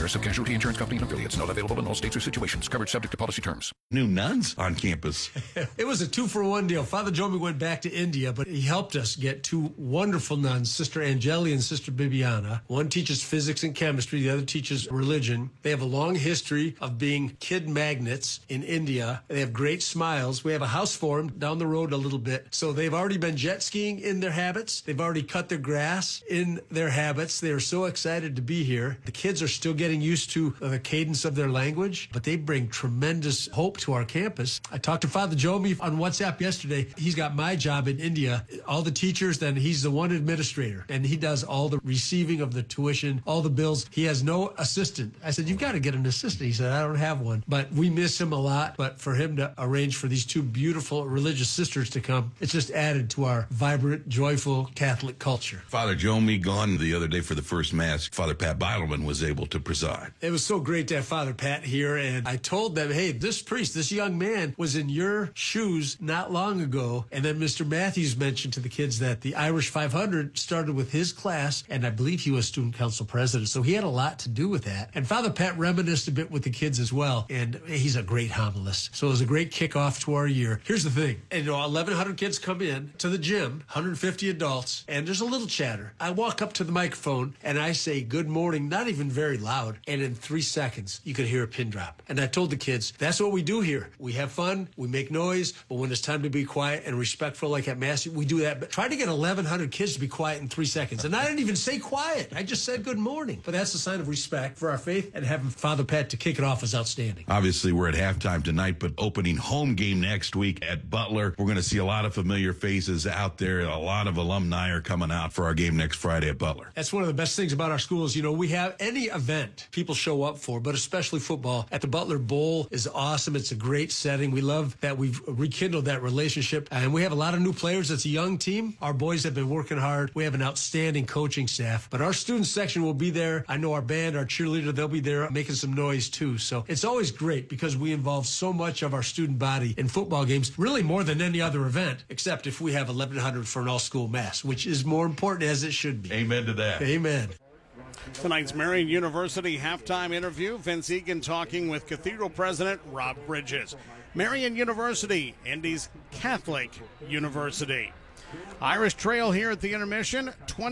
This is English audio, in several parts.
Progressive Casualty Insurance Company and affiliates. Not available in all states or situations. Coverage subject to policy terms. New nuns on campus. It was a 2-for-1 deal. Father Jomi went back to India, but he helped us get two wonderful nuns, Sister Angeli and Sister Bibiana. One teaches physics and chemistry. The other teaches religion. They have a long history of being kid magnets in India. They have great smiles. We have a house for them down the road a little bit. So they've already been jet skiing in their habits. They've already cut their grass in their habits. They are so excited to be here. The kids are still getting used to the cadence of their language, but they bring tremendous hope to our campus. I talked to Father Jomi on WhatsApp yesterday. He's got my job in India, all the teachers, then he's the one administrator, and he does all the receiving of the tuition, all the bills. He has no assistant. I said, you've got to get an assistant. He said, I don't have one, but we miss him a lot. But for him to arrange for these two beautiful religious sisters to come, it's just added to our vibrant, joyful Catholic culture. Father Jomi gone the other day for the first Mass. Father Pat Beidelman was able to preside. It was so great to have Father Pat here, and I told them, hey, this priest, this young man was in your shoes not long ago. And then Mr. Matthews mentioned to the kids that the Irish 500 started with his class, and I believe he was student council president, so he had a lot to do with that. And Father Pat reminisced a bit with the kids as well, and he's a great homilist. So it was a great kickoff to our year. Here's the thing, 1,100 kids come in to the gym, 150 adults, and there's a little chatter. I walk up to the microphone, and I say, good morning, not even very loud, and in 3 seconds, you could hear a pin drop. And I told the kids, that's what we do here. We have fun, we make noise, but when it's time to be quiet and respectful like at Mass, we do that. But try to get 1,100 kids to be quiet in 3 seconds. And I didn't even say quiet. I just said good morning. But that's a sign of respect for our faith, and having Father Pat to kick it off is outstanding. Obviously, we're at halftime tonight, but opening home game next week at Butler. We're going to see a lot of familiar faces out there. A lot of alumni are coming out for our game next Friday at Butler. That's one of the best things about our schools. We have any event people show up for, but especially football. At the Butler Bowl is awesome. It's a great setting. We love that we've rekindled that relationship, and we have a lot of new players. It's a young team. Our boys have been working hard. We have an outstanding coaching staff, but our student section will be there. I know our band, our cheerleader, they'll be there making some noise too. So it's always great because we involve so much of our student body in football games, really more than any other event, except if we have 1,100 for an all-school Mass, which is more important, as it should be. Amen to that. Amen. Tonight's Marian University halftime interview. Vince Egan talking with Cathedral President Rob Bridges. Marian University, Indy's Catholic University. Irish Trail here at the intermission,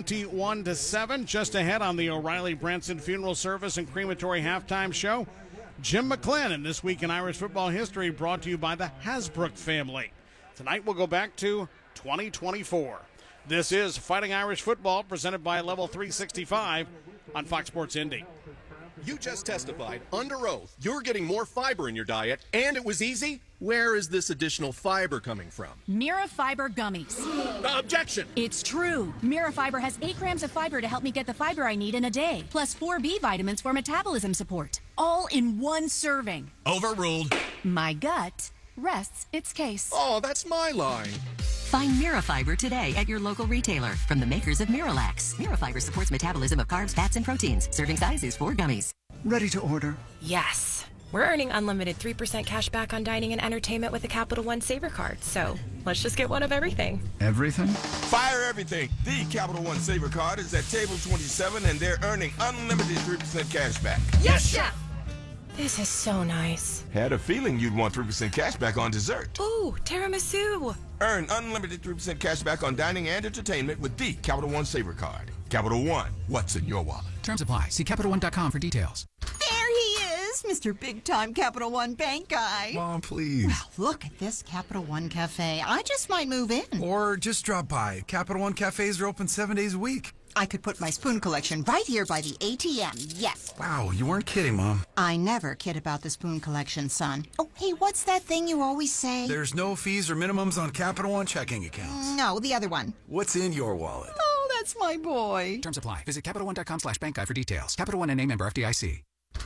21-7. Just ahead on the O'Reilly Branson Funeral Service and Crematory halftime show, Jim McClellan. This week in Irish football history brought to you by the Hasbrook family. Tonight we'll go back to 2024. This is Fighting Irish Football, presented by Level 365 on Fox Sports Indy. You just testified under oath you're getting more fiber in your diet, and it was easy. Where is this additional fiber coming from? Mira Fiber Gummies. Objection! It's true. Mira Fiber has 8 grams of fiber to help me get the fiber I need in a day, plus 4 B vitamins for metabolism support. All in one serving. Overruled. My gut rests its case. Oh, that's my line. Find Mira Fiber today at your local retailer from the makers of Miralax. Mira Fiber supports metabolism of carbs, fats, and proteins. Serving size is 4 gummies. Ready to order? Yes. We're earning unlimited 3% cash back on dining and entertainment with a Capital One Saver card, so let's just get one of everything. Everything? Fire everything. The Capital One Saver card is at table 27, and they're earning unlimited 3% cash back. Yes, Chef! This is so nice. Had a feeling you'd want 3% cash back on dessert. Ooh, tiramisu. Earn unlimited 3% cash back on dining and entertainment with the Capital One Saver card. Capital One, what's in your wallet? Terms apply. See CapitalOne.com for details. There he is, Mr. Big Time Capital One Bank Guy. Mom, please. Well, look at this Capital One Cafe. I just might move in. Or just drop by. Capital One Cafes are open 7 days a week. I could put my spoon collection right here by the ATM, yes. Wow, you weren't kidding, Mom. I never kid about the spoon collection, son. Oh, hey, what's that thing you always say? There's no fees or minimums on Capital One checking accounts. No, the other one. What's in your wallet? Oh, that's my boy. Terms apply. Visit CapitalOne.com/bankguy for details. Capital One and a member FDIC.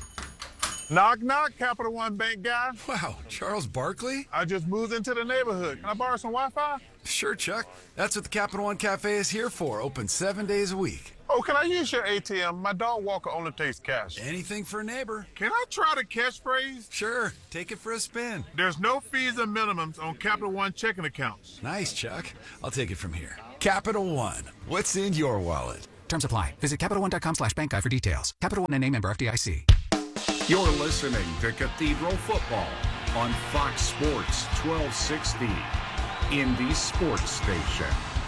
Knock, knock, Capital One Bank Guy. Wow, Charles Barkley? I just moved into the neighborhood. Can I borrow some Wi-Fi? Sure, Chuck. That's what the Capital One Cafe is here for. Open 7 days a week. Oh, can I use your ATM? My dog walker only takes cash. Anything for a neighbor. Can I try the catchphrase? Sure. Take it for a spin. There's no fees and minimums on Capital One checking accounts. Nice, Chuck. I'll take it from here. Capital One. What's in your wallet? Terms apply. Visit CapitalOne.com/bankguy for details. Capital One and a member FDIC. You're listening to Cathedral Football on Fox Sports 1260, Indy's sports station.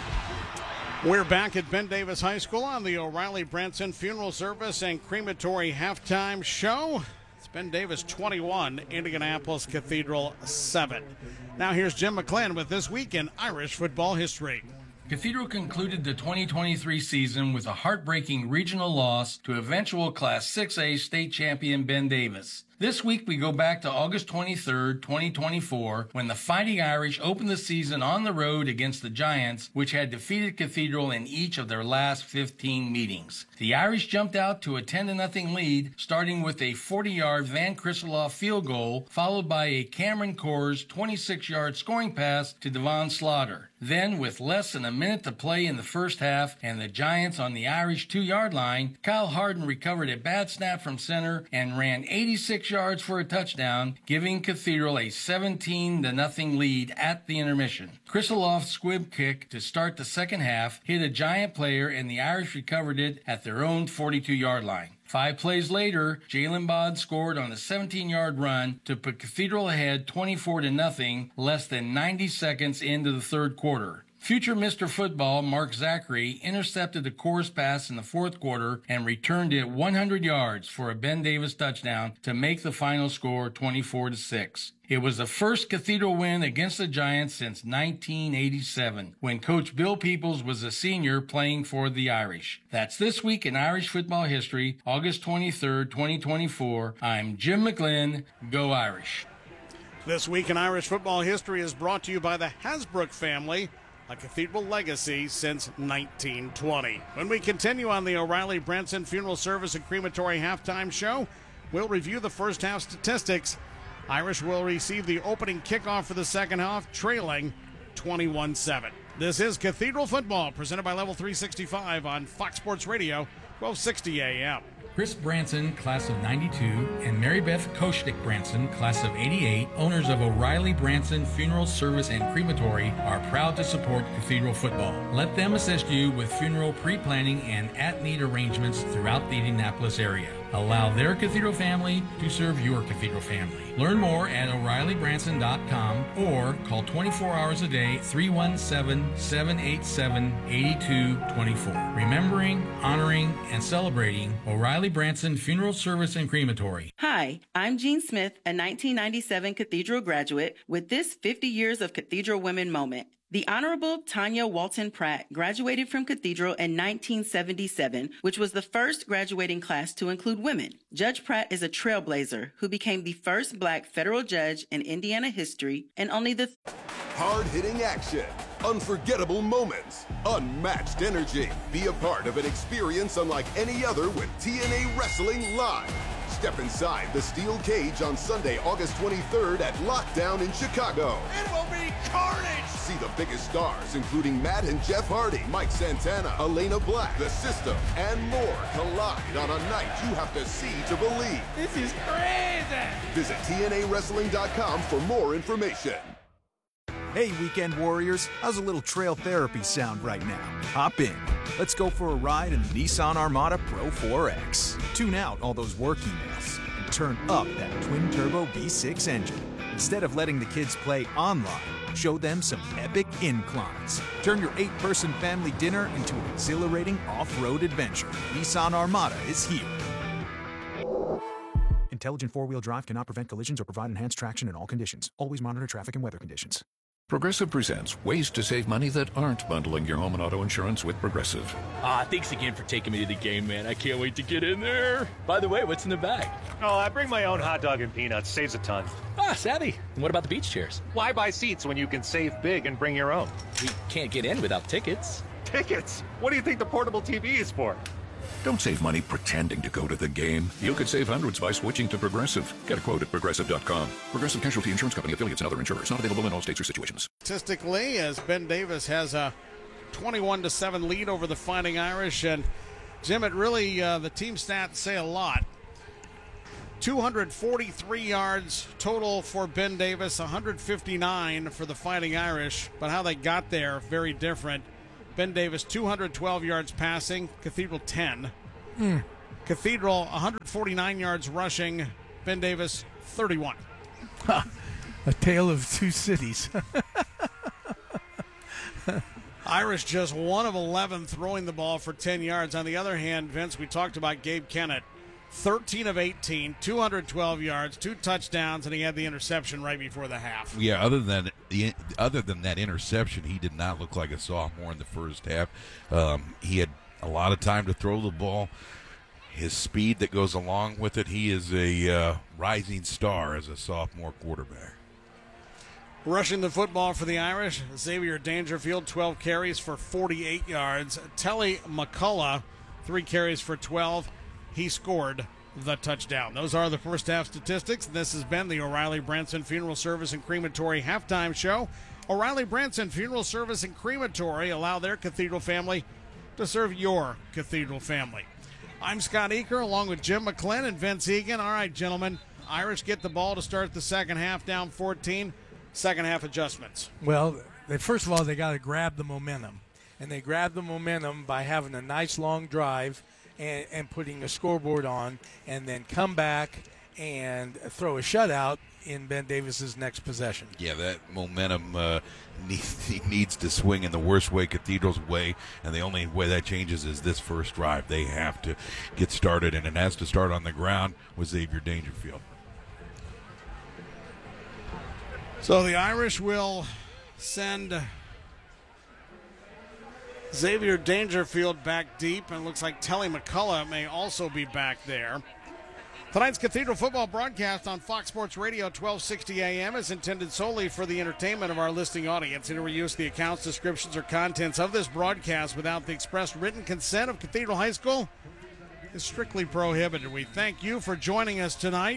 We're back at Ben Davis High School on the O'Reilly Branson Funeral Service and Crematory Halftime Show. It's Ben Davis 21, Indianapolis Cathedral 7. Now here's Jim McGlynn with This Week in Irish Football History. Cathedral concluded the 2023 season with a heartbreaking regional loss to eventual Class 6A state champion Ben Davis. This week we go back to August 23rd, 2024, when the Fighting Irish opened the season on the road against the Giants, which had defeated Cathedral in each of their last 15 meetings. The Irish jumped out to a 10-0 lead, starting with a 40-yard Van Krisseloff field goal, followed by a Cameron Coors 26-yard scoring pass to Devon Slaughter. Then, with less than a minute to play in the first half and the Giants on the Irish 2-yard line, Kyle Harden recovered a bad snap from center and ran 86 yards for a touchdown, giving Cathedral a 17-0 lead at the intermission. Krisseloff's squib kick to start the second half hit a Giant player, and the Irish recovered it at their own 42-yard line. 5 plays later, Jalen Bod scored on a 17-yard run to put Cathedral ahead 24-0 less than 90 seconds into the third quarter. Future Mr. Football, Mark Zachary, intercepted the Coors pass in the fourth quarter and returned it 100 yards for a Ben Davis touchdown to make the final score 24-6. It was the first Cathedral win against the Giants since 1987, when Coach Bill Peoples was a senior playing for the Irish. That's This Week in Irish Football History, August 23rd, 2024. I'm Jim McGlynn. Go Irish. This Week in Irish Football History is brought to you by the Hasbrook family, a Cathedral legacy since 1920. When we continue on the O'Reilly Branson Funeral Service and Crematory Halftime Show, we'll review the first half statistics. Irish will receive the opening kickoff for the second half, trailing 21-7. This is Cathedral Football, presented by Level 365 on Fox Sports Radio, 1260 AM. Chris Branson, class of 92, and Mary Beth Koshtik Branson, class of 88, owners of O'Reilly Branson Funeral Service and Crematory, are proud to support Cathedral football. Let them assist you with funeral pre-planning and at-need arrangements throughout the Indianapolis area. Allow their Cathedral family to serve your Cathedral family. Learn more at O'ReillyBranson.com or call 24 hours a day, 317-787-8224. Remembering, honoring, and celebrating O'Reilly Branson Funeral Service and Crematory. Hi, I'm Jean Smith, a 1997 Cathedral graduate, with this 50 Years of Cathedral Women moment. The Honorable Tanya Walton Pratt graduated from Cathedral in 1977, which was the first graduating class to include women. Judge Pratt is a trailblazer who became the first black federal judge in Indiana history and only the hard-hitting action, unforgettable moments, unmatched energy. Be a part of an experience unlike any other with TNA Wrestling Live. Step inside the steel cage on Sunday, August 23rd at Lockdown in Chicago. It will be carnage! See the biggest stars, including Matt and Jeff Hardy, Mike Santana, Elena Black, The System, and more collide on a night you have to see to believe. This is crazy! Visit TNAWrestling.com for more information. Hey, Weekend Warriors, how's a little trail therapy sound right now? Hop in. Let's go for a ride in the Nissan Armada Pro 4X. Tune out all those work emails and turn up that twin-turbo V6 engine. Instead of letting the kids play online, show them some epic inclines. Turn your 8-person family dinner into an exhilarating off-road adventure. Nissan Armada is here. Intelligent four-wheel drive cannot prevent collisions or provide enhanced traction in all conditions. Always monitor traffic and weather conditions. Progressive presents ways to save money that aren't bundling your home and auto insurance with Progressive. Thanks again for taking me to the game, man. I can't wait to get in there. By the way, what's in the bag? Oh, I bring my own hot dog and peanuts. Saves a ton. Savvy. And what about the beach chairs? Why buy seats when you can save big and bring your own? We can't get in without tickets. Tickets? What do you think the portable TV is for? Don't save money pretending to go to the game. You could save hundreds by switching to Progressive. Get a quote at Progressive.com. Progressive Casualty Insurance Company, affiliates, and other insurers. Not available in all states or situations. Statistically, as Ben Davis has a 21-7 lead over the Fighting Irish. And, Jim, it really, the team stats say a lot. 243 yards total for Ben Davis, 159 for the Fighting Irish. But how they got there, very different. Ben Davis, 212 yards passing. Cathedral, 10. Cathedral, 149 yards rushing. Ben Davis 31. A tale of two cities. Irish just 1 of 11 throwing the ball for 10 yards. On the other hand, Vince, we talked about Gabe Kennett. 13 of 18, 212 yards, 2 touchdowns, and he had the interception right before the half. Yeah, other than that interception, he did not look like a sophomore in the first half. He had a lot of time to throw the ball. His speed that goes along with it, he is a rising star as a sophomore quarterback. Rushing the football for the Irish, Xavier Dangerfield, 12 carries for 48 yards. Telly McCullough, 3 carries for 12. He scored the touchdown. Those are the first half statistics. This has been the O'Reilly Branson Funeral Service and Crematory halftime show. O'Reilly Branson Funeral Service and Crematory allow their cathedral family to serve your cathedral family. I'm Scott Eaker along with Jim McClin and Vince Egan. All right, gentlemen, Irish get the ball to start the second half, down 14. Second half adjustments. Well, first of all, they got to grab the momentum. And they grab the momentum by having a nice long drive and putting a scoreboard on, and then come back and throw a shutout in Ben Davis's next possession. Yeah, that momentum needs to swing in the worst way, Cathedral's way, and the only way that changes is this first drive. They have to get started, and it has to start on the ground with Xavier Dangerfield. So the Irish will send Xavier Dangerfield back deep, and it looks like Telly McCullough may also be back there. Tonight's Cathedral football broadcast on Fox Sports Radio 1260 AM is intended solely for the entertainment of our listening audience. Any reuse of the accounts, descriptions, or contents of this broadcast without the express written consent of Cathedral High School is strictly prohibited. We thank you for joining us tonight.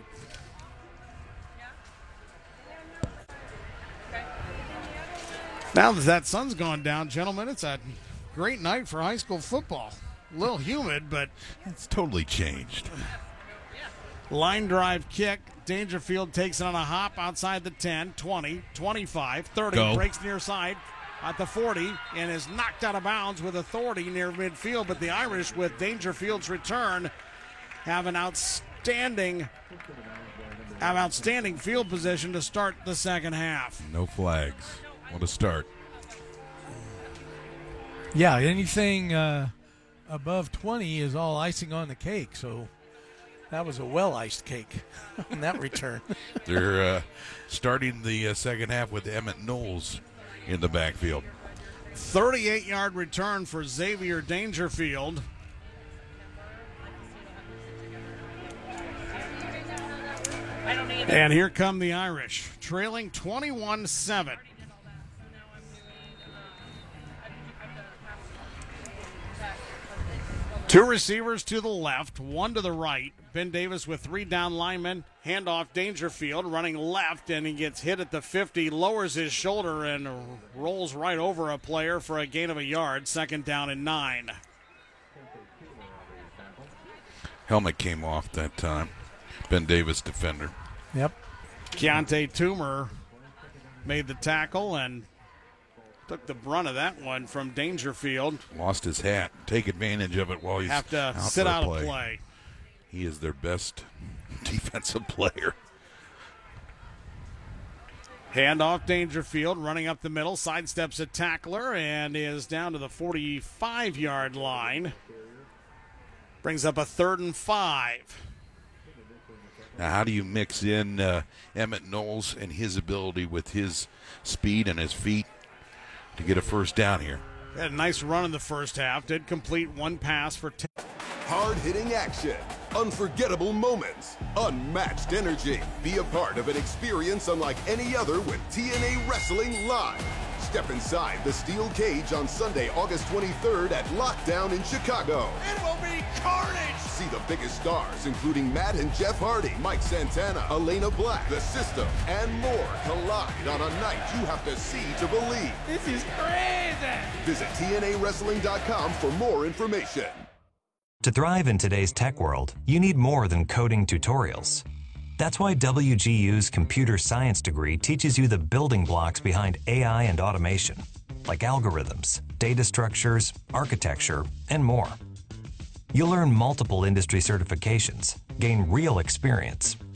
Now that sun's gone down, gentlemen, it's a great night for high school football. A little humid, but it's totally changed. Line drive kick. Dangerfield takes it on a hop outside the 10, 20, 25, 30. Go. Breaks near side at the 40 and is knocked out of bounds with authority near midfield. But the Irish, with Dangerfield's return, have outstanding field position to start the second half. No flags. What a start. Yeah, anything above 20 is all icing on the cake, so that was a well-iced cake on that return. They're starting the second half with Emmett Knowles in the backfield. 38-yard return for Xavier Dangerfield. And here come the Irish, trailing 21-7. Two receivers to the left, one to the right. Ben Davis with 3 down linemen. Handoff Dangerfield running left, and he gets hit at the 50, lowers his shoulder, and rolls right over a player for a gain of a yard. Second down and 9. Helmet came off that time. Ben Davis defender. Yep. Keontae Toomer made the tackle and took the brunt of that one from Dangerfield. Lost his hat. Take advantage of it while he's have to out sit for out play. of play. He is their best defensive player. Handoff Dangerfield running up the middle, sidesteps a tackler and is down to the 45-yard line. Brings up a 3rd and 5. Now, how do you mix in Emmett Knowles and his ability with his speed and his feet to get a first down here? Had a nice run in the first half. Did complete 1 pass for 10. Hard-hitting action, unforgettable moments, unmatched energy. Be a part of an experience unlike any other with TNA Wrestling Live. Step inside the steel cage on Sunday, August 23rd at Lockdown in Chicago. It will be carnage! See the biggest stars, including Matt and Jeff Hardy, Mike Santana, Elena Black, The System, and more collide on a night you have to see to believe. This is crazy! Visit TNAWrestling.com for more information. To thrive in today's tech world, you need more than coding tutorials. That's why WGU's computer science degree teaches you the building blocks behind AI and automation, like algorithms, data structures, architecture, and more. You'll earn multiple industry certifications, gain real experience,